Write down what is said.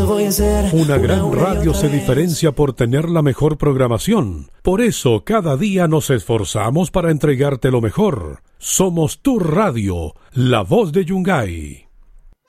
voy a hacer. Una gran radio se diferencia por tener la mejor programación. Por eso, cada día nos esforzamos para entregarte lo mejor. Somos tu radio, la voz de Yungay.